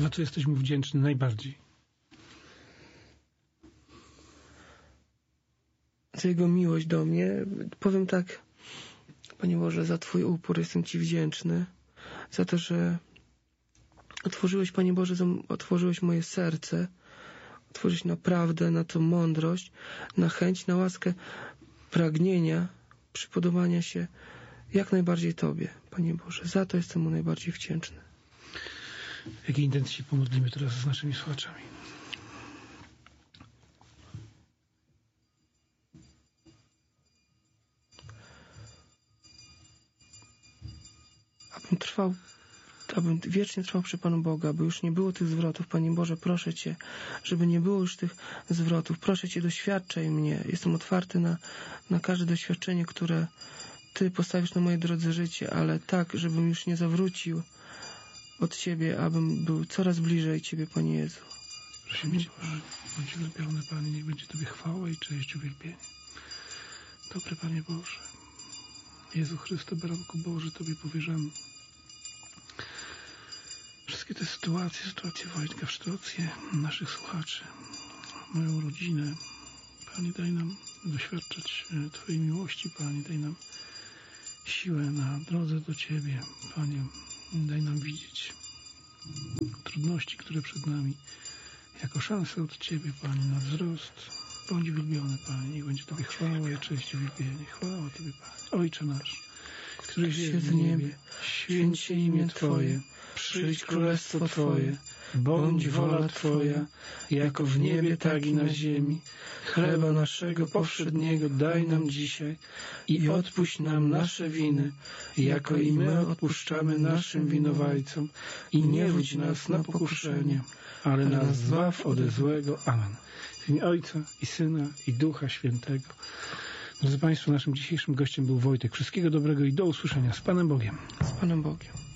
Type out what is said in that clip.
Za co jesteś mu wdzięczny najbardziej? Za Jego miłość do mnie. Powiem tak, Panie Boże, za Twój upór jestem Ci wdzięczny. Za to, że otworzyłeś, Panie Boże, otworzyłeś moje serce. Otworzyłeś na prawdę, na tą mądrość, na chęć, na łaskę pragnienia, przypodobania się jak najbardziej Tobie, Panie Boże. Za to jestem Mu najbardziej wdzięczny. W jakiej intencji się pomodlimy teraz z naszymi słuchaczami? Abym wiecznie trwał przy Panu Bogu, aby już nie było tych zwrotów. Panie Boże, proszę Cię, żeby nie było już tych zwrotów. Proszę Cię, doświadczaj mnie. Jestem otwarty na każde doświadczenie, które Ty postawisz na mojej drodze życie, ale tak, żebym już nie zawrócił od Ciebie, abym był coraz bliżej Ciebie, Panie Jezu. Prosimy Cię, Boże, bądź uwielbiony, Panie, niech będzie Tobie chwała i cześć, uwielbienie. Dobry Panie Boże, Jezu Chryste, Baranku Boży, Tobie powierzamy wszystkie te sytuacje Wojtka, sytuacje naszych słuchaczy, moją rodzinę. Panie, daj nam doświadczać Twojej miłości, Panie, daj nam siłę na drodze do Ciebie, Panie, daj nam widzieć trudności, które przed nami, jako szansę od Ciebie, Panie, na wzrost. Bądź uwielbiony, Panie, niech będzie Tobie chwała i cześć, uwielbienie. Chwała Tobie, Panie. Ojcze nasz, któryś jest w niebie, święć się imię Twoje, przyjdź królestwo Twoje, bądź wola Twoja, jako w niebie, tak i na ziemi. Chleba naszego powszedniego daj nam dzisiaj i odpuść nam nasze winy, jako i my odpuszczamy naszym winowajcom. I nie wódź nas na pokuszenie, ale nas zbaw ode złego. Amen. W imię Ojca i Syna i Ducha Świętego. Drodzy Państwo, naszym dzisiejszym gościem był Wojtek. Wszystkiego dobrego i do usłyszenia. Z Panem Bogiem. Z Panem Bogiem.